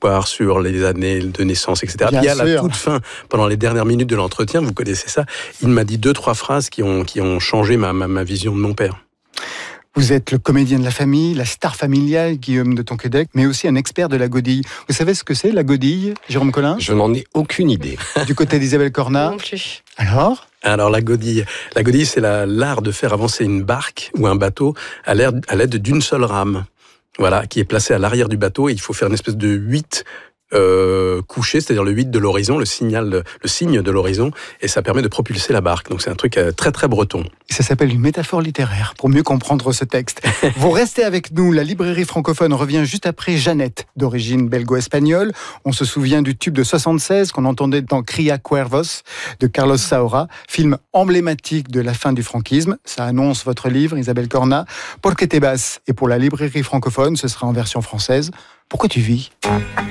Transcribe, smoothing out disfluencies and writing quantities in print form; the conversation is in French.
l'histoire, sur les années de naissance, etc. Puis à la toute fin, pendant les dernières minutes de l'entretien, vous connaissez ça, il m'a dit 2-3 phrases qui ont changé ma vision de mon père. Vous êtes le comédien de la famille, la star familiale, Guillaume de Tonquédec, mais aussi un expert de la godille. Vous savez ce que c'est, la godille, Jérôme Collin ? Je n'en ai aucune idée. Du côté d'Isabelle Cornat ? Non plus. Alors, la godille, c'est l'art de faire avancer une barque ou un bateau à l'aide d'une seule rame. Voilà, qui est placée à l'arrière du bateau, et il faut faire une espèce de 8 couché, c'est-à-dire le 8 de l'horizon, le signe de l'horizon, et ça permet de propulser la barque. Donc c'est un truc très très breton. Ça s'appelle une métaphore littéraire, pour mieux comprendre ce texte. Vous restez avec nous, la librairie francophone revient juste après Jeannette, d'origine belgo-espagnole. On se souvient du tube de 76 qu'on entendait dans Cria Cuervos de Carlos Saura, film emblématique de la fin du franquisme. Ça annonce votre livre, Isabelle Cornat. Por qué te vas ? Et pour la librairie francophone, ce sera en version française. Pourquoi tu vis ?